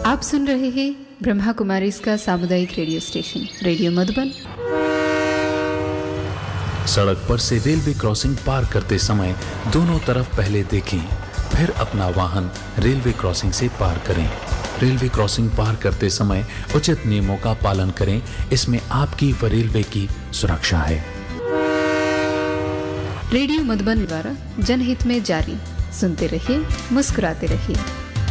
आप सुन रहे हैं ब्रह्मा कुमारी इसका सामुदायिक रेडियो स्टेशन रेडियो मधुबन। सड़क पर से रेलवे क्रॉसिंग पार करते समय दोनों तरफ पहले देखें, फिर अपना वाहन रेलवे क्रॉसिंग से पार करें। रेलवे क्रॉसिंग पार करते समय उचित नियमों का पालन करें, इसमें आपकी व रेलवे की सुरक्षा है। रेडियो मधुबन द्वारा जनहित में जारी। सुनते रहिए, मुस्कुराते रहिए।